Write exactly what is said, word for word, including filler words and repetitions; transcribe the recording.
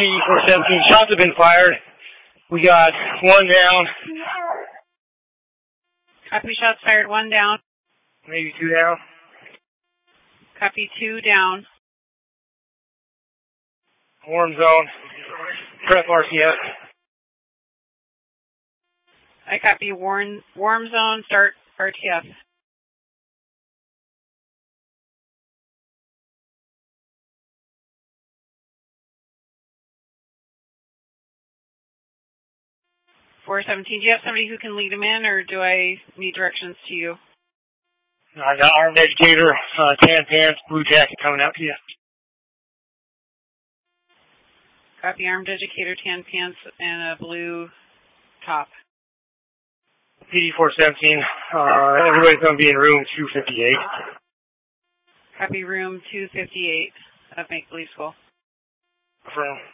P D four seventeen, shots have been fired. We got one down. Copy, shots fired, one down. Maybe two down. Copy, two down. Warm zone. Prep R C S. I copy, warm, warm zone, start R T F. four seventeen, do you have somebody who can lead him in, or do I need directions to you? I got armed educator, uh, tan pants, blue jacket coming out to you. Copy, armed educator, tan pants, and a blue top. P D four seventeen, uh, everybody's going to be in room two fifty-eight. Copy, room two fifty-eight of Make Believe School. Affirm.